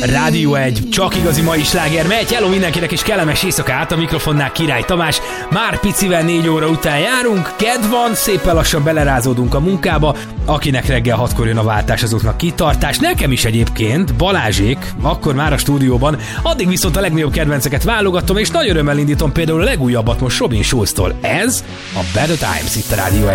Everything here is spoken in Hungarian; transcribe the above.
Rádió 1, csak igazi mai sláger megy. Hello mindenkinek és kellemes éjszakát, a mikrofonnál Király Tamás. Már picivel 4 óra után járunk, kedv van, szépen lassan belerázódunk a munkába. Akinek reggel 6-kor jön a váltás, azoknak kitartás. Nekem is egyébként, Balázsék, akkor már a stúdióban. Addig viszont a legnagyobb kedvenceket válogatom, és nagy örömmel indítom például a legújabbat most Robin Schulztól. Ez a Better Times itt a Rádió 1-en.